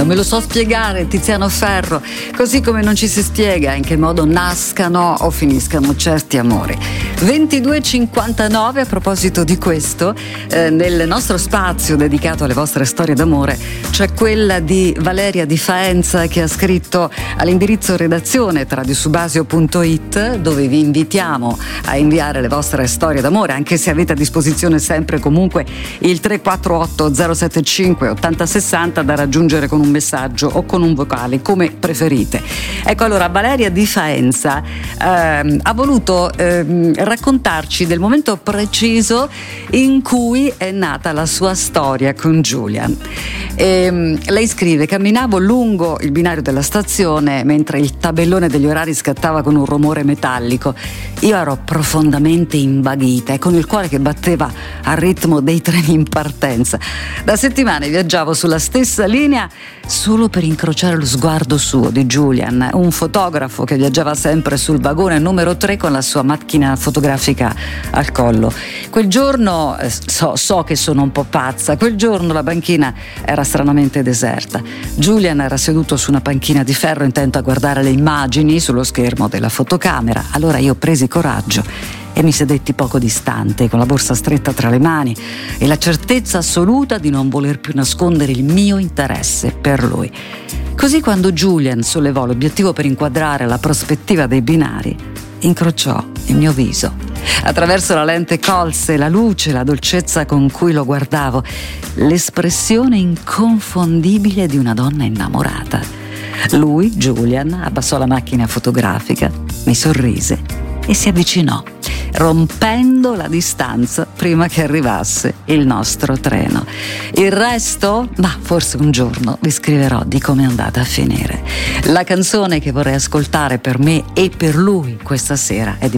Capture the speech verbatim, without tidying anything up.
me lo so spiegare, Tiziano Ferro, così come non ci si spiega in che modo nascano o finiscano certi amori. ventidue e cinquantanove, a proposito di questo, eh, nel nostro spazio dedicato alle vostre storie d'amore c'è quella di Valeria di Faenza, che ha scritto all'indirizzo redazione radiosubasio punto it, dove vi invitiamo a inviare le vostre storie d'amore, anche se avete a disposizione sempre e comunque il tre quattro otto zero sette cinque ottanta sessanta da raggiungere con un messaggio o con un vocale, come preferite. Ecco, allora Valeria di Faenza ehm, ha voluto ehm, raccontarci del momento preciso in cui è nata la sua storia con Julian. E, lei scrive: camminavo lungo il binario della stazione mentre il tabellone degli orari scattava con un rumore metallico. Io ero profondamente invaghita e con il cuore che batteva al ritmo dei treni in partenza. Da settimane viaggiavo sulla stessa linea solo per incrociare lo sguardo suo, di Julian, un fotografo che viaggiava sempre sul vagone numero tre con la sua macchina fotografica al collo. Quel giorno, so, so che sono un po' pazza, quel giorno la banchina era stranamente deserta. Julian era seduto su una panchina di ferro intento a guardare le immagini sullo schermo della fotocamera. Allora io presi coraggio e mi sedetti poco distante, con la borsa stretta tra le mani e la certezza assoluta di non voler più nascondere il mio interesse per lui. Così, quando Julian sollevò l'obiettivo per inquadrare la prospettiva dei binari, incrociò il mio viso. Attraverso la lente colse la luce, la dolcezza con cui lo guardavo, l'espressione inconfondibile di una donna innamorata. Lui, Julian, abbassò la macchina fotografica, mi sorrise e si avvicinò, rompendo la distanza prima che arrivasse il nostro treno. Il resto? Ma forse un giorno vi scriverò di come è andata a finire. La canzone che vorrei ascoltare per me e per lui questa sera è di